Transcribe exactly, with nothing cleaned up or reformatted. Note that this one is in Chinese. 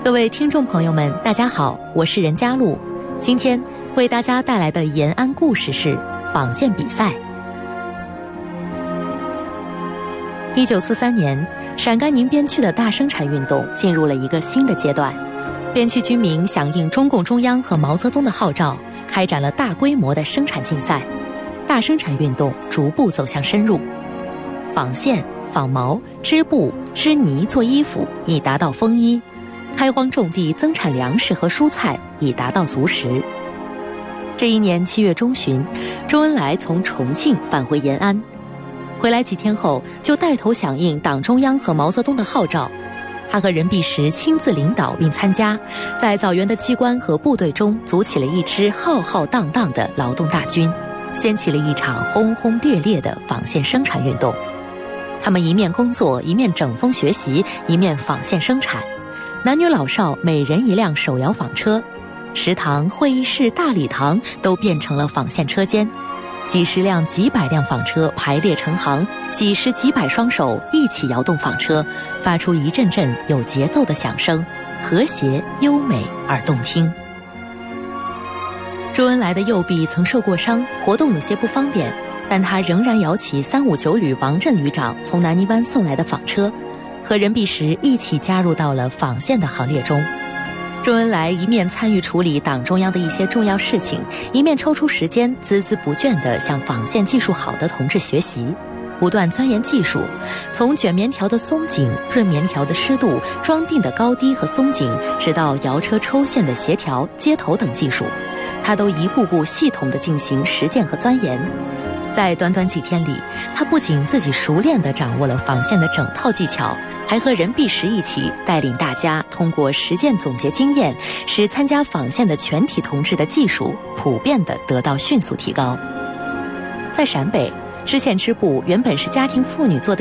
各位听众朋友们，大家好，我是任佳璐。今天为大家带来的延安故事是纺线比赛。一九四三年，陕甘宁边区的大生产运动进入了一个新的阶段，边区居民响应中共中央和毛泽东的号召，开展了大规模的生产竞赛。大生产运动逐步走向深入，纺线、纺毛、织布、织呢做衣服，以达到丰衣；开荒种地增产粮食和蔬菜，以达到足食。这一年七月中旬，周恩来从重庆返回延安，回来几天后就带头响应党中央和毛泽东的号召。他和任弼时亲自领导并参加，在枣园的机关和部队中组起了一支浩浩荡荡的劳动大军，掀起了一场轰轰烈烈的纺线生产运动。他们一面工作，一面整风学习，一面纺线生产。男女老少每人一辆手摇纺车，食堂、会议室、大礼堂都变成了纺线车间。几十辆、几百辆纺车排列成行，几十几百双手一起摇动纺车，发出一阵阵有节奏的响声，和谐、优美而动听。周恩来的右臂曾受过伤，活动有些不方便，但他仍然摇起三五九旅王震旅长从南泥湾送来的纺车，和任弼时一起加入到了纺线的行列中。周恩来一面参与处理党中央的一些重要事情，一面抽出时间孜孜不倦地向纺线技术好的同志学习，不断钻研技术，从卷棉条的松紧、润棉条的湿度、装订的高低和松紧，直到摇车抽线的协调、接头等技术，他都一步步系统地进行实践和钻研。在短短几天里，他不仅自己熟练地掌握了纺线的整套技巧，还和任弼时一起带领大家通过实践总结经验，使参加纺线的全体同志的技术普遍地得到迅速提高。在陕北，织线织布原本是家庭妇女做的